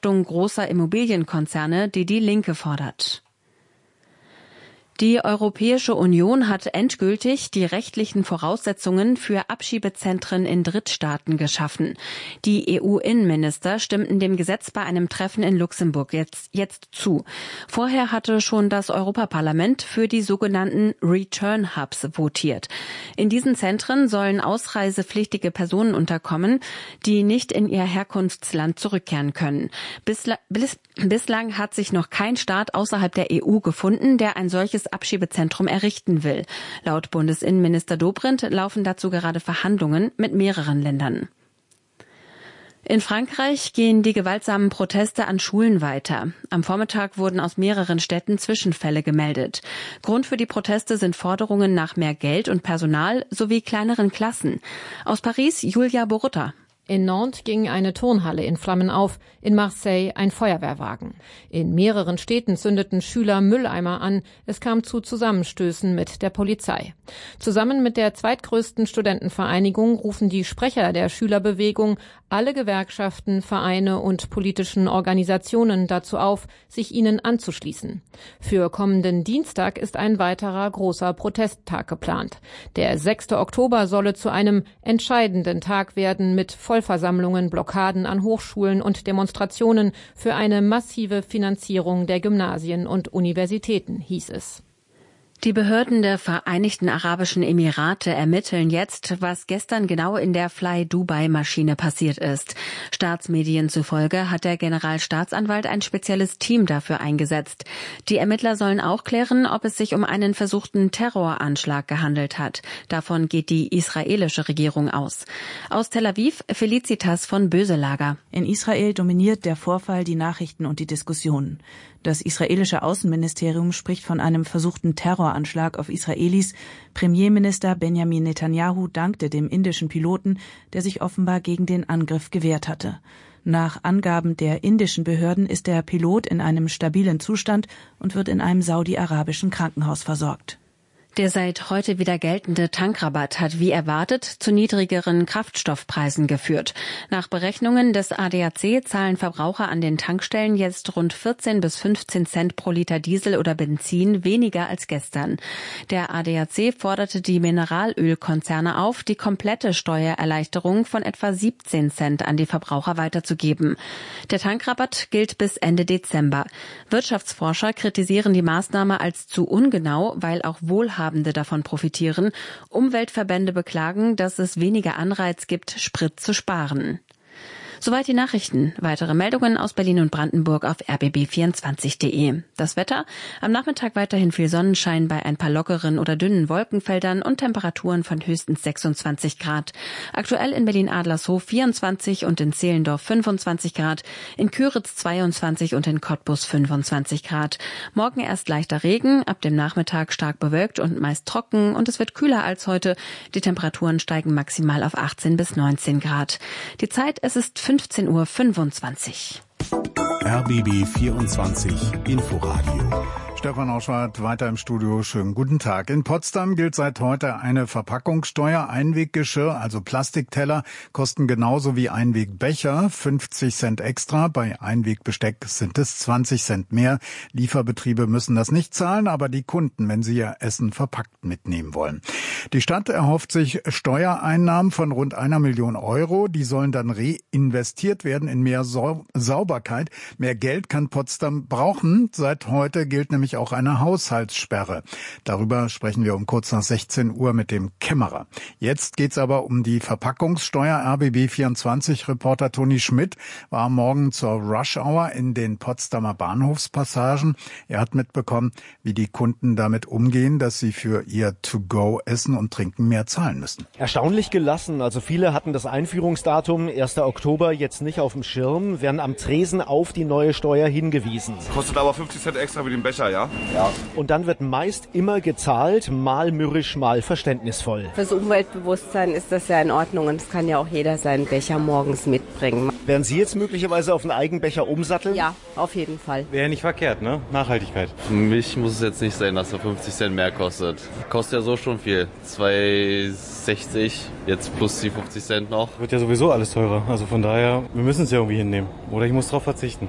Verhaftung großer Immobilienkonzerne, die die Linke fordert. Die Europäische Union hat endgültig die rechtlichen Voraussetzungen für Abschiebezentren in Drittstaaten geschaffen. Die EU-Innenminister stimmten dem Gesetz bei einem Treffen in Luxemburg jetzt zu. Vorher hatte schon das Europaparlament für die sogenannten Return Hubs votiert. In diesen Zentren sollen ausreisepflichtige Personen unterkommen, die nicht in ihr Herkunftsland zurückkehren können. Bislang hat sich noch kein Staat außerhalb der EU gefunden, der ein solches Abschiebezentrum errichten will. Laut Bundesinnenminister Dobrindt laufen dazu gerade Verhandlungen mit mehreren Ländern. In Frankreich gehen die gewaltsamen Proteste an Schulen weiter. Am Vormittag wurden aus mehreren Städten Zwischenfälle gemeldet. Grund für die Proteste sind Forderungen nach mehr Geld und Personal sowie kleineren Klassen. Aus Paris Julia Borutta. In Nantes ging eine Turnhalle in Flammen auf, in Marseille ein Feuerwehrwagen. In mehreren Städten zündeten Schüler Mülleimer an. Es kam zu Zusammenstößen mit der Polizei. Zusammen mit der zweitgrößten Studentenvereinigung rufen die Sprecher der Schülerbewegung alle Gewerkschaften, Vereine und politischen Organisationen dazu auf, sich ihnen anzuschließen. Für kommenden Dienstag ist ein weiterer großer Protesttag geplant. Der 6. Oktober solle zu einem entscheidenden Tag werden mit Vollversammlungen, Blockaden an Hochschulen und Demonstrationen für eine massive Finanzierung der Gymnasien und Universitäten, hieß es. Die Behörden der Vereinigten Arabischen Emirate ermitteln jetzt, was gestern genau in der Fly Dubai-Maschine passiert ist. Staatsmedien zufolge hat der Generalstaatsanwalt ein spezielles Team dafür eingesetzt. Die Ermittler sollen auch klären, ob es sich um einen versuchten Terroranschlag gehandelt hat. Davon geht die israelische Regierung aus. Aus Tel Aviv Felicitas von Böselager. In Israel dominiert der Vorfall die Nachrichten und die Diskussionen. Das israelische Außenministerium spricht von einem versuchten Terroranschlag auf Israelis. Premierminister Benjamin Netanyahu dankte dem indischen Piloten, der sich offenbar gegen den Angriff gewehrt hatte. Nach Angaben der indischen Behörden ist der Pilot in einem stabilen Zustand und wird in einem saudi-arabischen Krankenhaus versorgt. Der seit heute wieder geltende Tankrabatt hat wie erwartet zu niedrigeren Kraftstoffpreisen geführt. Nach Berechnungen des ADAC zahlen Verbraucher an den Tankstellen jetzt rund 14 bis 15 Cent pro Liter Diesel oder Benzin weniger als gestern. Der ADAC forderte die Mineralölkonzerne auf, die komplette Steuererleichterung von etwa 17 Cent an die Verbraucher weiterzugeben. Der Tankrabatt gilt bis Ende Dezember. Wirtschaftsforscher kritisieren die Maßnahme als zu ungenau, weil auch Wohlhabende davon profitieren. Umweltverbände beklagen, dass es weniger Anreiz gibt, Sprit zu sparen. Soweit die Nachrichten. Weitere Meldungen aus Berlin und Brandenburg auf rbb24.de. Das Wetter: am Nachmittag weiterhin viel Sonnenschein bei ein paar lockeren oder dünnen Wolkenfeldern und Temperaturen von höchstens 26 Grad. Aktuell in Berlin-Adlershof 24 und in Zehlendorf 25 Grad, in Küritz 22 und in Cottbus 25 Grad. Morgen erst leichter Regen, ab dem Nachmittag stark bewölkt und meist trocken und es wird kühler als heute. Die Temperaturen steigen maximal auf 18 bis 19 Grad. Die Zeit: es ist 15:25 Uhr. RBB 24 Inforadio. Stefan Auschwart weiter im Studio. Schönen guten Tag. In Potsdam gilt seit heute eine Verpackungssteuer. Einweggeschirr, also Plastikteller, kosten genauso wie Einwegbecher 50 Cent extra. Bei Einwegbesteck sind es 20 Cent mehr. Lieferbetriebe müssen das nicht zahlen, aber die Kunden, wenn sie ihr Essen verpackt mitnehmen wollen. Die Stadt erhofft sich Steuereinnahmen von rund 1 Million Euro. Die sollen dann reinvestiert werden in mehr Sauberkeit. Mehr Geld kann Potsdam brauchen. Seit heute gilt nämlich auch eine Haushaltssperre. Darüber sprechen wir um kurz nach 16 Uhr mit dem Kämmerer. Jetzt geht's aber um die Verpackungssteuer. RBB24-Reporter Toni Schmidt war morgen zur Rush-Hour in den Potsdamer Bahnhofspassagen. Er hat mitbekommen, wie die Kunden damit umgehen, dass sie für ihr To-Go-Essen und Trinken mehr zahlen müssen. Erstaunlich gelassen. Also viele hatten das Einführungsdatum 1. Oktober jetzt nicht auf dem Schirm, werden am Tresen auf die neue Steuer hingewiesen. Kostet aber 50 Cent extra für den Becher, ja? Ja. Und dann wird meist immer gezahlt, mal mürrisch, mal verständnisvoll. Fürs Umweltbewusstsein ist das ja in Ordnung und es kann ja auch jeder seinen Becher morgens mitbringen. Werden Sie jetzt möglicherweise auf einen Eigenbecher umsatteln? Ja, auf jeden Fall. Wäre ja nicht verkehrt, ne? Nachhaltigkeit. Für mich muss es jetzt nicht sein, dass er 50 Cent mehr kostet. Kostet ja so schon viel. 2,60, jetzt plus die 50 Cent noch. Wird ja sowieso alles teurer. Also von daher, wir müssen es ja irgendwie hinnehmen. Oder ich muss drauf verzichten.